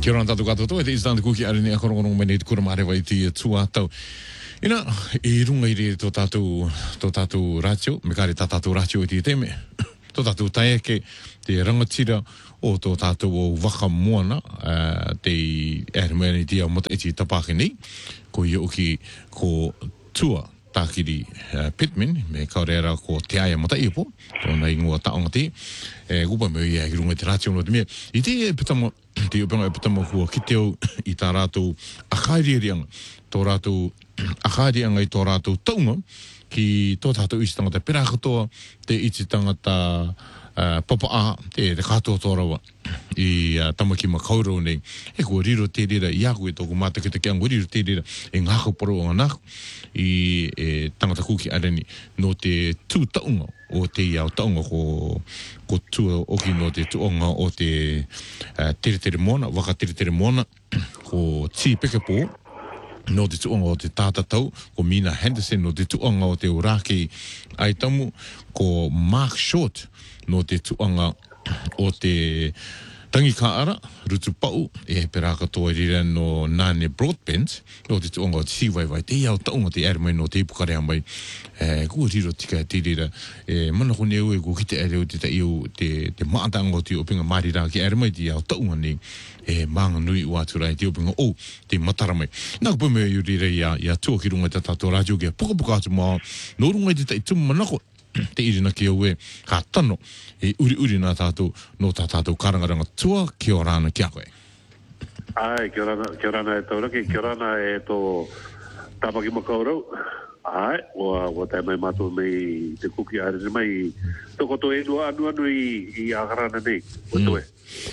Kia ora tātou katoa e te istanta kuki are ni a korongo mene te kura marewa I te tua tau. Ina, I runga I re tō tātou rātio, me kare tā tātou rātio I te teme. Tō tātou taeke, te rangatira o tō tātou o waka moana, te ērimēni te amata iti tapake nei, ko I oki ko tua tākiri Pitman, me kaurera ko te aia mata ipo, tōna ingoa taonga te, gupa me ia I runga te rātio no te mea. I te pitama, te upanga e pitama kua ki te au I tā rātou akairianga, tō rātou akairianga I tō rātou taunga, ki tō tātou isi tangata pera katoa, te iti tangata papa a, te katoa tōrawa, I tamaki makaurau nei, e kua riro te rira, I aku e tōku mātake te kia, riro te rira, e ngāko poro o ngāko, I tangata kuki areni, no te tū taunga, o te iau taunga ko tua oki no te tuonga o te tere mona, waka tere mona, ko Ti Pekepo, no te tuonga o te tātatau, ko Mina Henderson no te tuonga o te Uraki Aitamu, ko Mark Short no te tuonga o te Tangi Kaara, Rutu Pau, e pera katoa rira no Nane Broadbent, no te tuonga o te Siwaiwai, te iau taunga te ere mai no te ipukarea mai, kua riro tika te rira, mana kone ue kua ki te ere o te iu, te maatanga o te opinga marira ki ere mai te iau taunga nei, maanga nui uaturai te opinga o te matara mai. Nā kupa mea iu rira ia tua ki runga te tātou rādio kia puka atu maa, no runga te tai tumu manako, te irina ki aue ka tano e uri nā tātou no tā tātou karangaranga tua ki o rāna kia koe. Ai, kia rāna e tauraki, kia rāna e tō tāpaki makaurau. Ai, o tai mai mātou mei te kuki arene mai toko tō enu anu I agarana nei, o toe.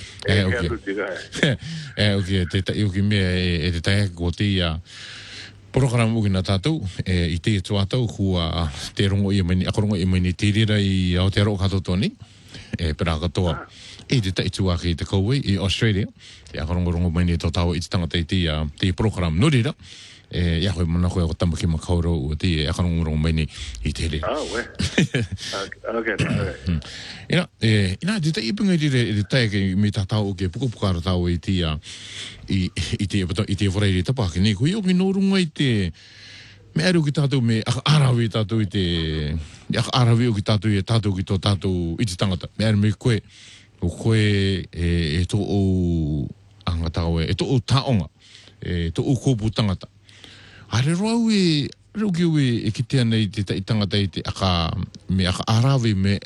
Ok, te tai uki mea e te tai ko te ia Program uki na tātou, I te tuatau, kua te rongo I maini, akorongo I maini te rira I Aotearoa katoa tōni, pera katoa, te tai tuaki te kauwe I Australia, te akorongo maini tō tāua I te tangata I te program no rira, ia koe mana koe o tamaki makauro o te akarongo maini I te rira. We. Okay. Ina, te tai ipunga I te tai ke me tā tāu ke puka tāu I te whareiri tapake nei, koe oki no runga I te me aru ki tātou me aka arawi tātou I te aka arawi o ki tātou I tātou ki tō tātou I te tangata, me aru me koe o koe e tō o angata oe, e tō o taonga, e tō o kōpu tangata. Are roau rauki ue e kitea nei te tangata I te aka arawi me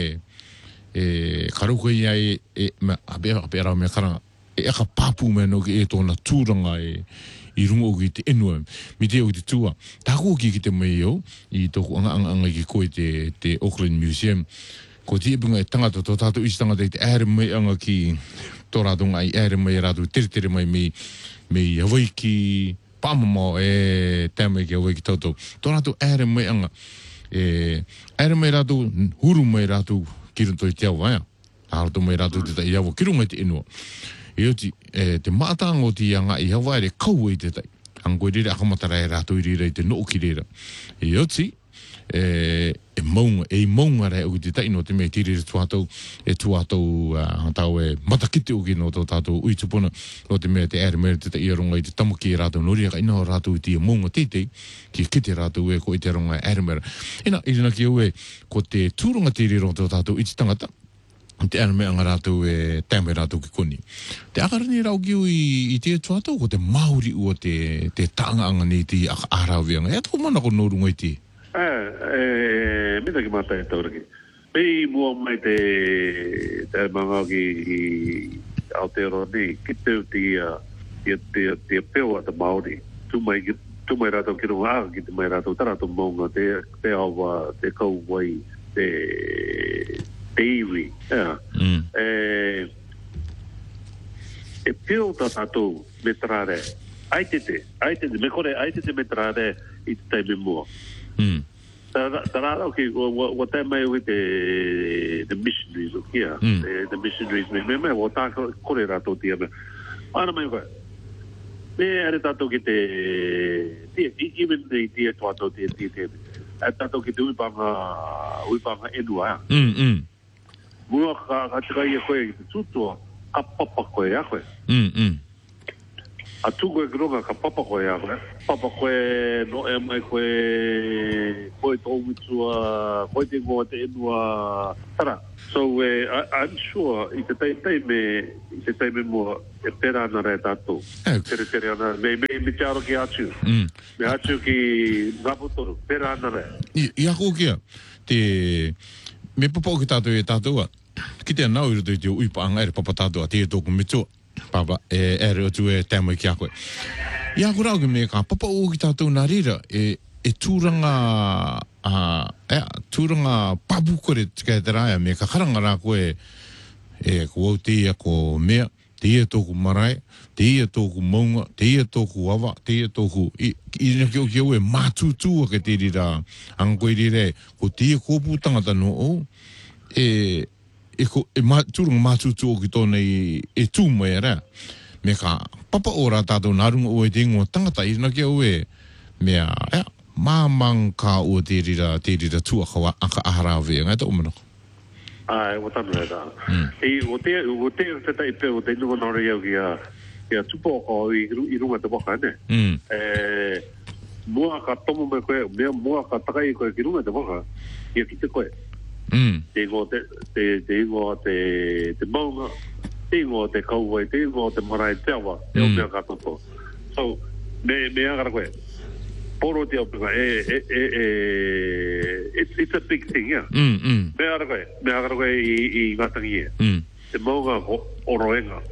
karuko I me apera me karanga, e aka papu me no ki e tōna tūranga I rungo o ki te enua, mi te o ki te tua. Tāko ki te mai au, I tōku anga ki koe te Auckland Museum, ko te ipunga tangata tō tātou isi tangata I te ere mai anga ki tō rātonga I ere mai rātou tere mai me Hawaii ki Pāmamo tēmai ki Hawaii ki tautou. Tō rātou ere mai anga, ere mai rātou, huru mai rātou ki runto I te awa, rātou mai rātou te tai awa, ki runga te enua. E oti, te mātanga o te anga I Hawaii re kau I te tai. Angoe rere akamatara rātou I rira I te noo ki rira. E oti, maunga rei o te tai no te mea tiriri tuatau, tuatau tau matakite o ki no tō tātou uitupuna no te mea te ere mea te tai ronga I te tamaki rātou nori aka ina rātou I te maunga tetei ki kite rātou ko I te ronga ere mea. Ina, irina ki au ko te tūronga tiriri o tō tātou I te tangata, te ere mea anga rātou tēmai rātou ki koni. Te akarani rau ki I te tuatau ko te Māori ua te tanga anga ni te arawianga. E tō mana ko nōrunga I te? Mida ki mata e tauraki. Pei mua mai te manga ki Aotearoa nei, ki te peo a te Māori. Tu mai rātou ki runga aka ki te mai rātou taratou maunga, te awa, te kauwai, te iwi. E peo ta tātou me tarare. Aitete, me kore aitete me tarare I te taime mua. Tarara, okay, what I may with the missionaries, yeah, the missionaries, me what I call it out of the other. Ana mai vai. Me are tato ki even the dia tuato te. Tato ki te uipanga enua. Mua ka tika ia koe ki te tutua, ka papa koe a koe. a tu koe grunga ka papa koe a papa koe no e mai koe tō mitua koe te ngoa te enua tara so I'm sure i te taime mua e pera ana rai tātou tere ana me te aro ki atu me atu ki ngaputoru pera ana rai i ako kia te me papa o ki tātou e tātou ki te anau i ruto i te uipa anga ere papa tātou a te tōku mitua papa ere o tu e tēmai ki a koe. I ako rau ki me ka papa o ki tātou nā rira e tūranga papu kore tikai te rāia me ka karanga rā koe ko au te ia ko mea, te ia tōku marae, te ia tōku maunga, te ia tōku awa, te ia tōku i na ki o ki au e mātūtūa ke te rira anga koe rire ko te ia kōpū tangata no o tūrunga mātūtū o ki tōna e tū mai ara. Me ka papa o rā tātou nārunga o e te ingoa tangata i na ki au e mea māmang ka o te rira tūa kawa aka ahara vea. Ngai ta umanako. Ai, o tanu e tā. O te tai pe o te inunga nore iau ki a tupo o i runga te waka ne. Mua ka tomo me koe, mua ka takai koe ki runga te waka, i a ki te koe. Te ingo te maunga, te ingo te kauwai, te ingo te marae te awa, te o mea katoto. So, me agara koe, poro te opinga, it's a big thing, yeah. Me agara koe i ngatangi e. Te maunga oroenga.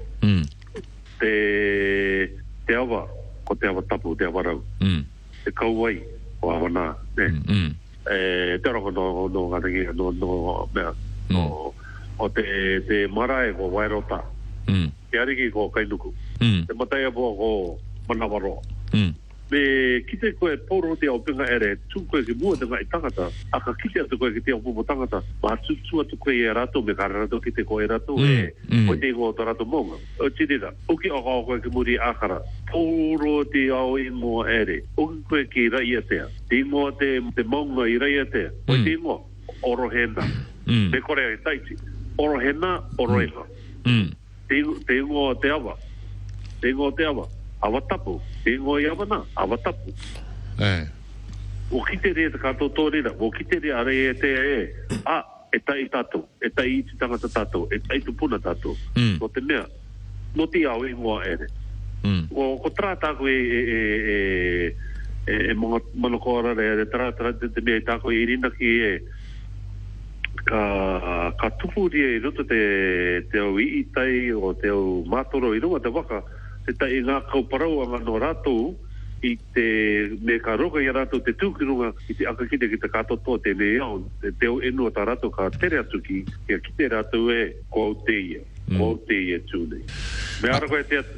Te awa, ko te awa tapu, te awa rau. Te kauwai, o awa nā, ne. Te roko no ngatangi no mea o te marae ko wairota te ariki ko kainuku te mataia poa ko manawaroa me kite koe poro te au pinga ere tū koe ki mua te ngai tangata aka kite atu koe ki te au pupo tangata ma tū atu koe e rato me kare rato ki te koe rato koe te ingo to rato monga o tirira uki o koe ki muri akara poro te au ingo ere uki koe ki rai atea te ingo te monga i rai atea koe te ingo orohena me kore ai taiti orohena oroenga te ingo te awa awa tapu te ingo i awa na awa tapu o kite rea te kato tōrera o kite rea are e te e tai tātou e tai iti tangata tātou e tai tupuna tātou no te mea no te au ingoa ere ko tra tāko e manokora re tra te mea tāko i rina ki ka tupuria i roto te au iitai o te au mātoro i runga te waka te tai ngā kauparau anga no rātou i te me ka roka i rātou te tūki runga i te aka kite ki te katotoa te ne iau te au enua tā rātou ka tere atu ki ki te rātou e ko au te ia tūnei me ara koe te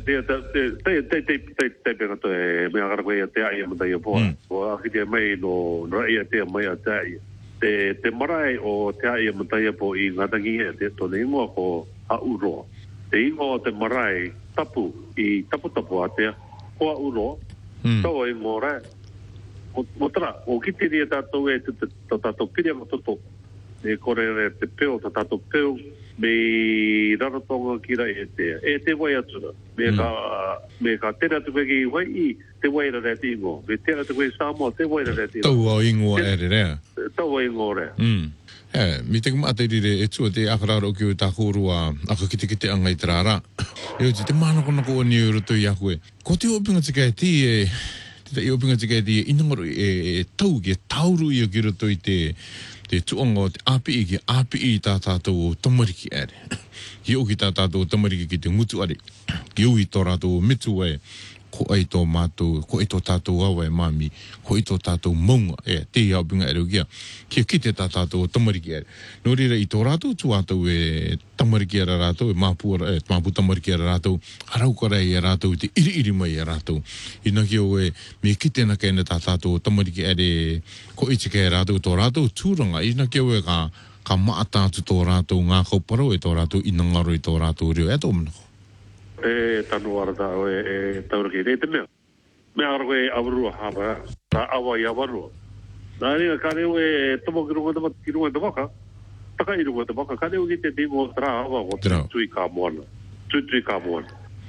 pengato e me ara koe te aia matai a poa o aki te mai no raia te mai a te aia te marae o te aia matai a po i ngatangi e te tone ingoa ko a uroa te ingoa te marae tapu i tapu a te ko a uroa tau e ngore mo tra o kite ria tātou e tātou piria mo toto e kore te peo tātou peo me raratonga ki rai e te wai atura me ka tera tu koe ki wai i te wai rare te ingo me tera tu koe Samoa te wai rare te ingo tau au ingoa ere rea tau au ingoa rea mi te kumata rire e tua te akararo ki o tā kōrua aka kite anga i te rāra e o te mānakonako o ni o roto i aku ko te opinga tika e ti te opinga tika e ti inangaro e tau ki e tauru i o ki roto i te tuanga o te api i tā tātou o tamariki ere ki o ki tā tātou o tamariki ki te ngutu are ki o i tō rātou mitu e ko ai tō mātou, ko ai tō tātou awa e mami, ko ai tō tātou maunga, te iau pinga e reo kia, kia kite tā tātou tamariki e. Nō reira i tō rātou, tū ātou e tamariki e rātou, e māpu tamariki e rātou, haraukara e rātou, te iri mai e rātou. Ina ki o e, me kite na kēne tā tātou tamariki e re, ko itika e rātou, tō rātou tūranga, ina ki o e ka maatātu tō rātou, ngā kauparau e tō rātou, ina ngaro i tō rātou reo, e tō manako. Tanu arata o tauraki te mea. Mea ara koe awarua hapa, ta awa i awarua. Nā ringa kare o tomo ki runga te waka, taka i runga te waka, kare o ki te tingo tra awa o tui ka moana. Tui ka moana.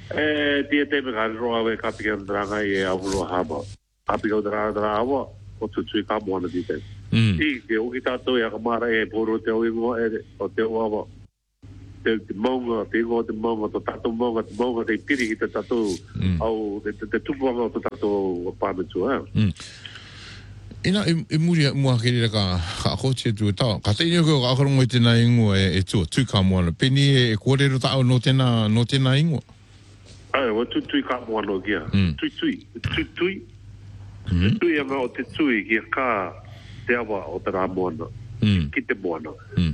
Tia te me kari roa we kapi kia ndranga i awuro hama. Kapi kia ndranga awa, o tu tui ka moana di te. I te uki tātou e akamara e poro te oingo o te oawa. Te maunga, te ingo te maunga, to tātou maunga, te maunga te piri ki te tātou au, te tupuanga o te tātou pāmetu, Ina e muri mua kere ka akoche tu ta ka te ingo ka akarongo i tēnā ingo e tu ka moana. Peni e kōrero tau no tēnā ingo? Ai, o tui ka moana kia. Tui. Tui anga o te tui kia ka te awa o te rā moana. Ki te moana.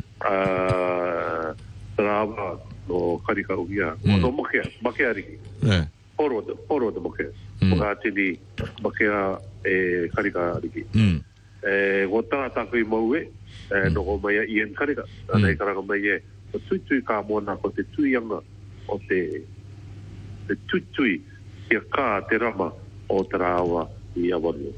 Te rā awa no karika o kia. No makea riki. Horo te makea. Mga tini makea e karika riki. Ko tā tāku i maue, no ko mai a ien karika. Nei karaka mai e. O tui ka moana ko te tui anga o te tui kia kā te rama o te rāua i awario.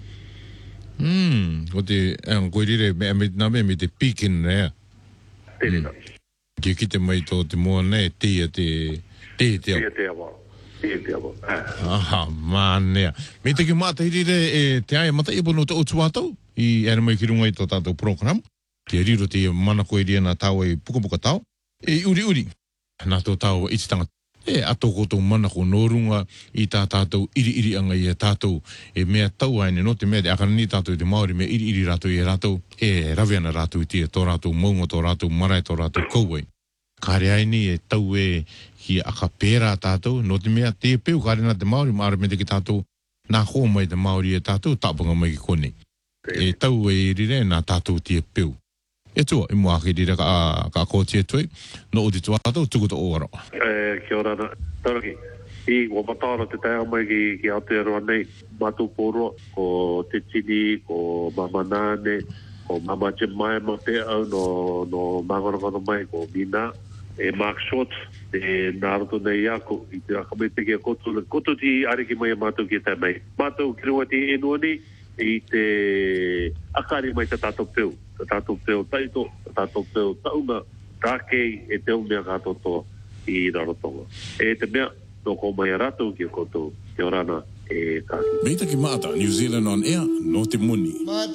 O te koirire me te pikin rea. Tērina. Ki te mai tō te moa nei, te awa. Te awa. Aha, mānea. Me te ki māta hirire e te aia mata i pono te otu atau i ere mai ki runga i tō tātou program. Te riro te mana koiria nā tau e pukapuka tau. E uri. Nā tō tau i titanga. E ato koto mana ko norunga i tā tātou iri anga i a tātou e mea tau aine no te mea te akarani tātou i te Māori mea iri rātou i a rātou e rawiana rātou i tia tō rātou maunga tō rātou marae tō rātou kouai. Kāre aini e tau e ki aka pērā tātou no te mea te peu kāre nā te Māori maare me te ki tātou nā ho mai te Māori e tātou tāpanga mai ki kone. E tau e rire nā tātou tia peu. E tua, i mua ki rira ka kōtia tui, no o te tuatau, tuku to ōara. Kia ora, taraki. I o matara te taia mai ki Aotearoa nei, mātou pōroa, ko te tini, ko Mama Nāne, ko Mama Jemima te au no Māngarangana mai, ko Mina, e Mark Short, e Nāroto nei ako, i te akamete kia koto ti ariki mai a mātou ki tai mai. Mātou ki rua te enuani, i te akari mai te tātou peu. Te tātou peu taito, te tātou peu taunga, tākei e te umea kātoto i Rarotonga. E te mea, no ko mai a rātou ki a koto, te orana e kāki. Meita ki maata, New Zealand on air, no te muni.